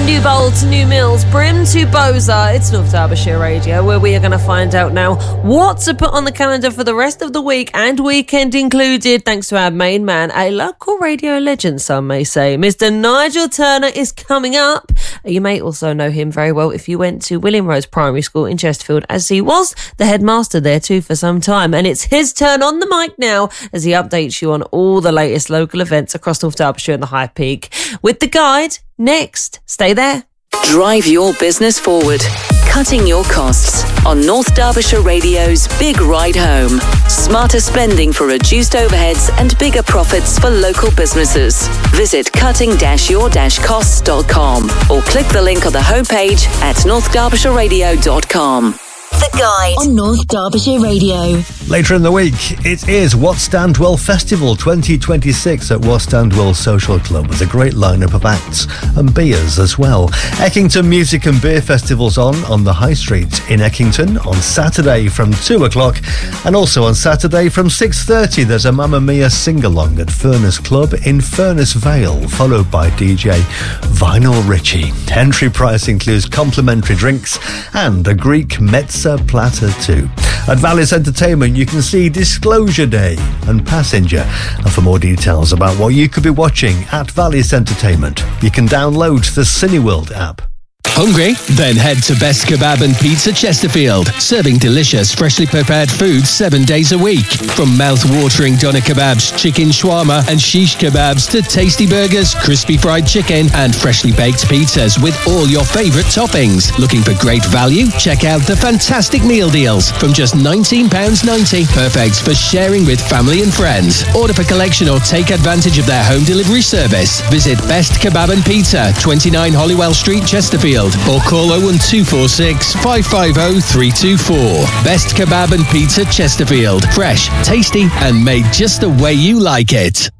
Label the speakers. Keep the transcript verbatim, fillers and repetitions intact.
Speaker 1: New Bold to New Mills, Brim to Boza. It's North Derbyshire Radio, where we are going to find out now what to put on the calendar for the rest of the week and weekend included, thanks to our main man, a local radio legend, some may say. Mister Nigel Turner is coming up. You may also know him very well if you went to William Rose Primary School in Chesterfield, as he was the headmaster there too for some time. And it's his turn on the mic now as he updates you on all the latest local events across North Derbyshire and the High Peak with the guide next. Stay there.
Speaker 2: Drive your business forward. Cutting your costs on North Derbyshire Radio's Big Ride Home. Smarter spending for reduced overheads and bigger profits for local businesses. Visit cutting your costs dot com or click the link on the homepage at north derbyshire radio dot com.
Speaker 3: The Guide on North Derbyshire Radio.
Speaker 4: Later in the week, it is Wat Standwell Festival twenty twenty-six at Wat Standwell Social Club with a great lineup of acts and beers as well. Eckington Music and Beer Festival's on on the High Street in Eckington on Saturday from two o'clock, and also on Saturday from six thirty there's a Mamma Mia sing-along at Furness Club in Furness Vale, followed by D J Vinyl Richie. Entry price includes complimentary drinks and a Greek mezza platter too. At Vallis Entertainment you can see Disclosure Day and Passenger, and for more details about what you could be watching at Vallis Entertainment you can download the Cineworld app.
Speaker 5: Hungry? Then head to Best Kebab and Pizza Chesterfield, serving delicious, freshly prepared food seven days a week. From mouth-watering doner kebabs, chicken shawarma and shish kebabs to tasty burgers, crispy fried chicken and freshly baked pizzas with all your favourite toppings. Looking for great value? Check out the fantastic meal deals from just nineteen pounds ninety. Perfect for sharing with family and friends. Order for collection or take advantage of their home delivery service. Visit Best Kebab and Pizza, twenty-nine Hollywell Street, Chesterfield, or call oh one two four six, five five oh, three two four. Best Kebab and Pizza Chesterfield. Fresh, tasty and made just the way you like it.